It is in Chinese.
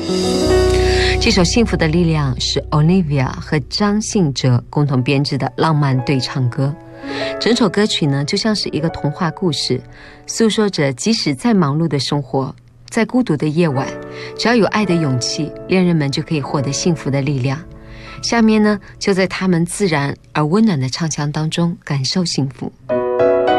这首《幸福的力量》是 Olivia 和张信哲共同编制的浪漫对唱歌。整首歌曲呢，就像是一个童话故事，诉说着即使再忙碌的生活，在孤独的夜晚，只要有爱的勇气，恋人们就可以获得幸福的力量。下面呢，就在他们自然而温暖的唱腔当中感受幸福。